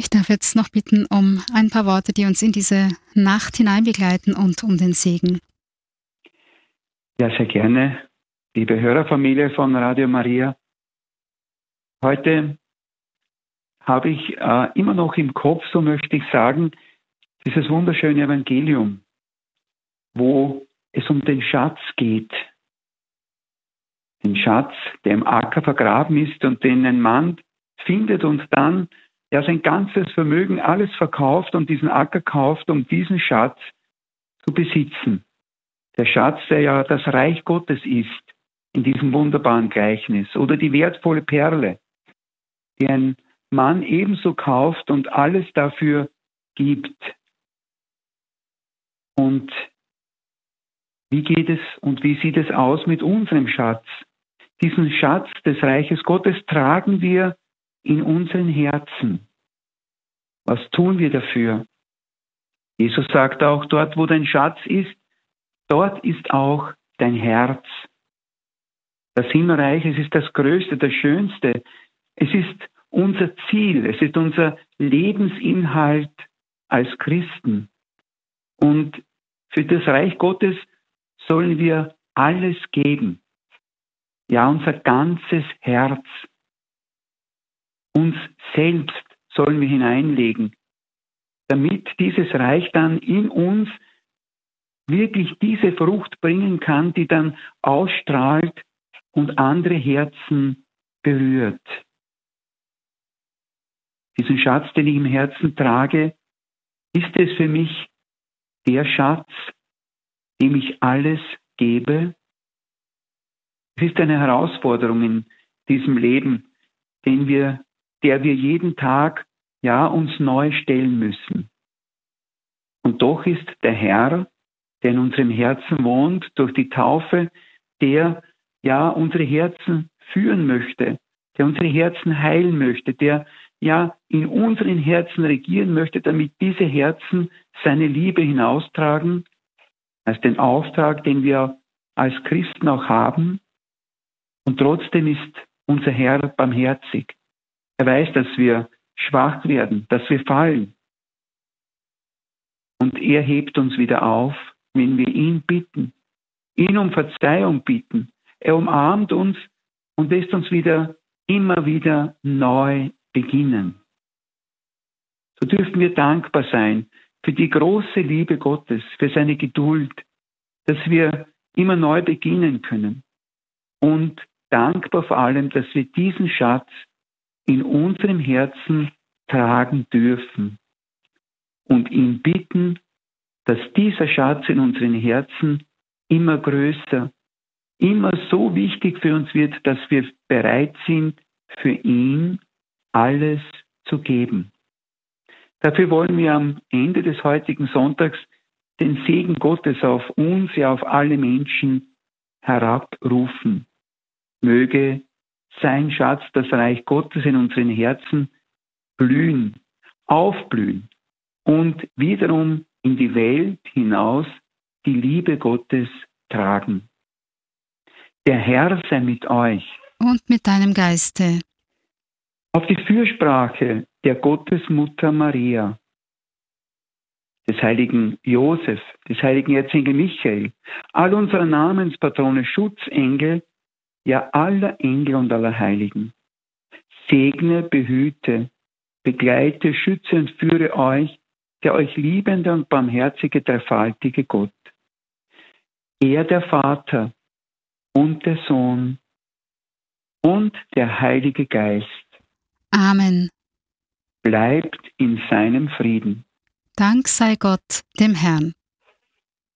Ich darf jetzt noch bitten um ein paar Worte, die uns in diese Nacht hinein begleiten und um den Segen. Ja, sehr gerne. Liebe Hörerfamilie von Radio Maria, heute habe ich immer noch im Kopf, so möchte ich sagen, dieses wunderschöne Evangelium, wo es um den Schatz geht. Den Schatz, der im Acker vergraben ist und den ein Mann findet und dann sein ganzes Vermögen, alles verkauft und diesen Acker kauft, um diesen Schatz zu besitzen. Der Schatz, der ja das Reich Gottes ist, in diesem wunderbaren Gleichnis. Oder die wertvolle Perle, die ein Mann ebenso kauft und alles dafür gibt. Und wie geht es und wie sieht es aus mit unserem Schatz? Diesen Schatz des Reiches Gottes tragen wir in unseren Herzen. Was tun wir dafür? Jesus sagt auch, dort wo dein Schatz ist, dort ist auch dein Herz. Das Himmelreich, es ist das Größte, das Schönste. Es ist unser Ziel, es ist unser Lebensinhalt als Christen. Und für das Reich Gottes sollen wir alles geben. Ja, unser ganzes Herz. Uns selbst sollen wir hineinlegen, damit dieses Reich dann in uns wirklich diese Frucht bringen kann, die dann ausstrahlt und andere Herzen berührt. Diesen Schatz, den ich im Herzen trage, ist es für mich der Schatz, dem ich alles gebe. Es ist eine Herausforderung in diesem Leben, der wir jeden Tag uns neu stellen müssen. Und doch ist der Herr, der in unserem Herzen wohnt, durch die Taufe, der unsere Herzen führen möchte, der unsere Herzen heilen möchte, der in unseren Herzen regieren möchte, damit diese Herzen seine Liebe hinaustragen, als den Auftrag, den wir als Christen auch haben. Und trotzdem ist unser Herr barmherzig. Er weiß, dass wir schwach werden, dass wir fallen. Und er hebt uns wieder auf, wenn wir ihn bitten, ihn um Verzeihung bitten. Er umarmt uns und lässt uns immer wieder neu beginnen. So dürfen wir dankbar sein für die große Liebe Gottes, für seine Geduld, dass wir immer neu beginnen können. Und dankbar vor allem, dass wir diesen Schatz in unserem Herzen tragen dürfen und ihn bitten, dass dieser Schatz in unseren Herzen immer größer, immer so wichtig für uns wird, dass wir bereit sind, für ihn alles zu geben. Dafür wollen wir am Ende des heutigen Sonntags den Segen Gottes auf uns, auf alle Menschen herabrufen. Möge sein Schatz, das Reich Gottes in unseren Herzen, blühen, aufblühen und wiederum in die Welt hinaus die Liebe Gottes tragen. Der Herr sei mit euch. Und mit deinem Geiste. Auf die Fürsprache der Gottesmutter Maria, des heiligen Josef, des heiligen Erzengel Michael, all unserer Namenspatrone, Schutzengel, ja aller Engel und aller Heiligen. Segne, behüte, begleite, schütze und führe euch, der euch liebende und barmherzige, dreifaltige Gott. Er, der Vater und der Sohn und der Heilige Geist. Amen. Bleibt in seinem Frieden. Dank sei Gott, dem Herrn.